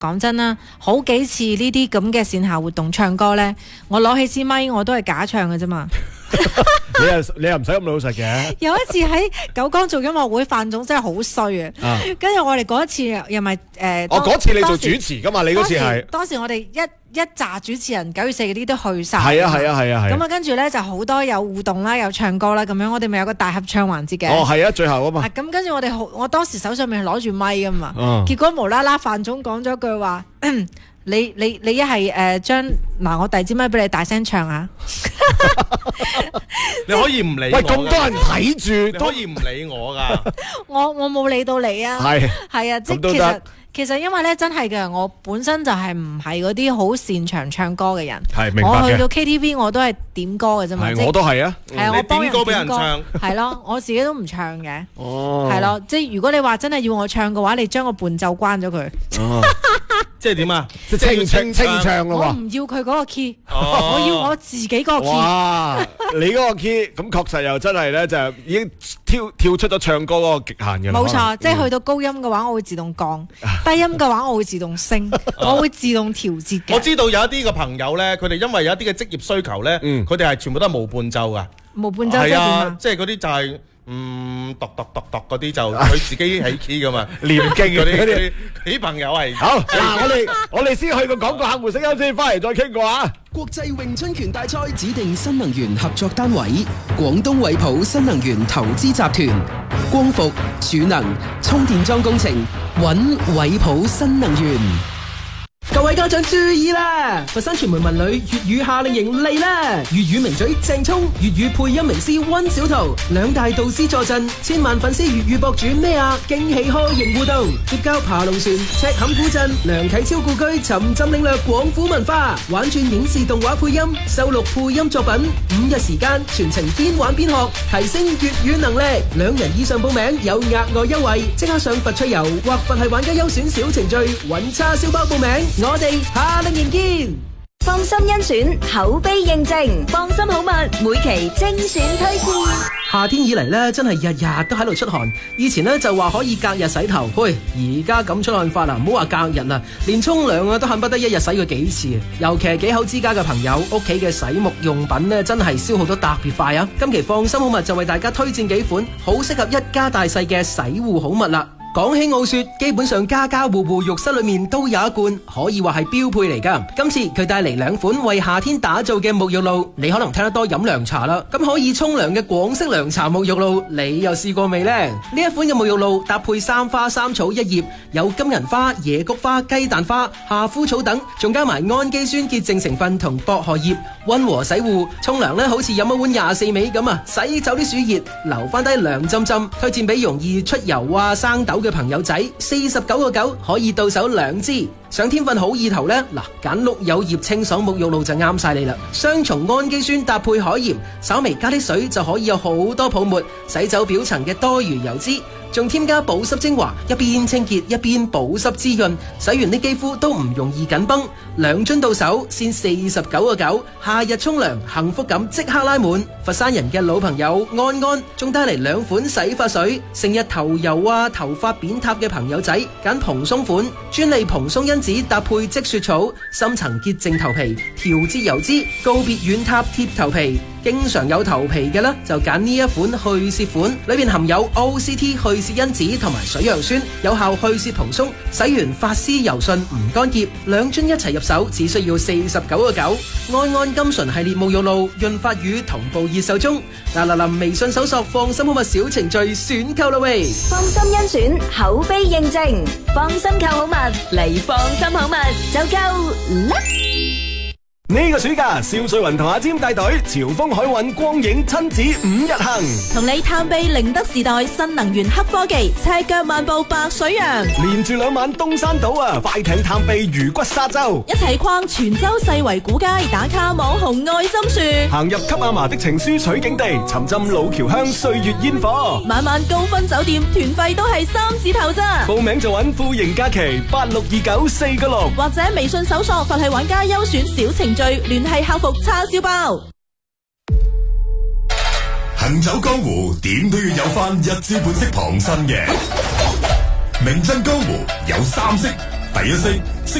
講真啦，好幾次呢啲咁嘅線下活動唱歌咧，我攞起支咪我都係假唱嘅啫嘛。 你又唔使咁老實嘅。 有一次喺九江做音樂會，范總真係好衰啊！跟住我哋嗰一次又咪嗰次你做主持噶嘛？你嗰次係當時我哋一紮主持人9月4嗰啲都去晒。 係啊。 咁啊，跟住咧就好多有互動啦，有唱歌啦，咁樣我哋咪有個大合唱環節嘅。 哦，係啊，最後啊嘛。 咁跟住我當時手上面係攞住咪噶嘛，結果無啦啦范總講咗句話。你一係將我遞支咪俾你大聲唱啊！ 你可以唔理我。 喂，咁多人睇住， 你可以唔理我噶。 我冇理到你啊！係啊，即係其實因為咧真係嘅，我本身就係唔係嗰啲好擅長唱歌嘅人。 係明白嘅。 我去到 KTV 我都係點歌嘅啫嘛。 係我都係啊。 係啊，我幫人點歌俾人唱。 係咯，我自己都唔唱嘅。 哦。 係咯，即係如果你話真係要我唱嘅話，你將個伴奏關咗佢。 哦。 即係點啊？ 即係清唱咯喎！ 我唔要佢嗰個 key，我要我自己嗰個 key。 哇！你嗰個 key 咁確實又真係咧，就已經跳出咗唱歌嗰個極限嘅啦。 冇錯，即係去到高音嘅話，我會自動降；低音嘅話，我會自動升，我會自動調節嘅。 我知道有一啲嘅朋友咧，佢哋因為有一啲嘅職業需求咧，佢哋係全部都係冇伴奏噶。 冇伴奏即係點啊？ 即係嗰啲就係。嗰啲就佢自己起 key 噶嘛， 念經嗰啲朋友係好嗱，我哋先去個廣告客戶聲音先，翻嚟再傾過啊！ 國際詠春拳大賽指定新能源合作單位：廣東惠普新能源投資集團，光伏、儲能、充電樁工程，揾惠普新能源。各位家長注意啦！佛山傳媒文旅粵語夏令營嚟啦！粵語名嘴鄭聰、粵語配音名師溫小圖兩大導師坐鎮，千萬粉絲粵語博主咩啊？驚喜開營互動，結交爬龍船、赤坎古鎮、梁啟超故居，沉浸領略廣府文化，玩轉影視動畫配音，收錄配音作品，5日時間全程邊玩邊學，提升粵語能力。2人以上報名有額外優惠，即刻上佛趣遊或佛系玩家優選小程序揾叉燒包報名。我哋夏令營見。 放心甄選，口碑認證，放心好物，每期精選推薦。 夏天以嚟咧，真係日日都喺度出汗。以前咧就話可以隔日洗頭，喂，而家咁出汗法啦，唔好話隔日啦，連沖涼啊都恨不得一日洗佢幾次。尤其係幾口之家嘅朋友，屋企嘅洗沐用品咧真係消耗得特別快啊！今期放心好物就為大家推薦幾款好適合一家大細嘅洗護好物啦。講起傲雪，基本上家家戶戶浴室裏面都有一罐，可以話係標配嚟噶。今次佢帶嚟2款為夏天打造嘅沐浴露，你可能聽得多飲涼茶啦，咁可以沖涼嘅廣式涼茶沐浴露，你又試過未呢？呢一款嘅沐浴露搭配3花3草1葉，有金銀花、野菊花、雞蛋花、夏枯草等，仲加埋氨基酸潔淨成分同薄荷葉，溫和洗護。沖涼呢好似飲一碗24味咁啊，洗走啲暑熱，留翻低涼浸浸。推薦俾容易出油啊、生痘嘅朋友仔，49.9可以到手2支。想添份好意頭呢，嗱，揀綠有葉清爽沐浴露就啱晒你啦。雙重氨基酸搭配海鹽，稍微加啲水就可以有好多泡沫，洗走表層嘅多餘油脂。仲添加保濕精華，一邊清潔一邊保濕滋潤，洗完啲肌膚都唔容易緊繃。2樽到手先49.9，夏日沖涼幸福感即刻拉滿。佛山人嘅老朋友安安仲帶嚟2款洗髮水，成日頭油啊、頭髮扁塌嘅朋友仔揀蓬鬆款，專利蓬鬆因子搭配積雪草，深層潔淨頭皮，調節油脂，告別軟塌貼頭皮。經常有頭皮嘅呢，就揀呢一款去屑款，裏邊含有 OCT 去屑因子同埋水楊酸，有效去屑蓬鬆，洗完髮絲柔順唔乾澀。2樽一齊入手，只需要49.9。安安金純系列沐浴露潤髮乳同步熱售中。嗱，微信搜索放心好物小程序選購啦喂。 放心甄選，口碑認證，放心購好物嚟放心好物就夠啦。 呢個暑假，邵瑞雲同阿尖帶隊潮豐海運光影親子5日行， 同你探秘寧德時代新能源黑科技，赤腳漫步白水洋， 連住2晚東山島啊，快艇探秘魚骨沙洲， 一齊逛泉州世圍古街，打卡網紅愛心樹， 行入給阿嫲的情書取景地，沉浸老橋香歲月煙火， 晚晚高分酒店，團費都係3字頭咋。 報名就揾富盈假期862946， 或者微信搜索佛系玩家優選小程序。聯繫客服叉燒包。 行走江湖，點都要有翻一知半識旁身嘅。名震江湖有3識： 第一聲。